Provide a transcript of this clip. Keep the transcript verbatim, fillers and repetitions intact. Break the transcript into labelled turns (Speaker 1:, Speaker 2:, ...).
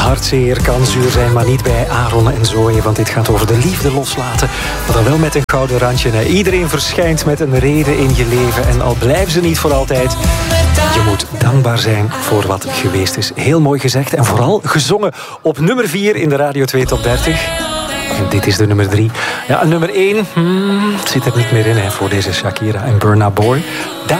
Speaker 1: Hartzeer kan zuur zijn, maar niet bij Aaron en Zoe. Want dit gaat over de liefde loslaten. Maar dan wel met een gouden randje. Hè. Iedereen verschijnt met een reden in je leven. En al blijven ze niet voor altijd. Je moet dankbaar zijn voor wat geweest is. Heel mooi gezegd. En vooral gezongen op nummer vier in de Radio twee Top dertig. En dit is de nummer drie. Ja, nummer één hmm, zit er niet meer in hè, voor deze Shakira en Burna Boy.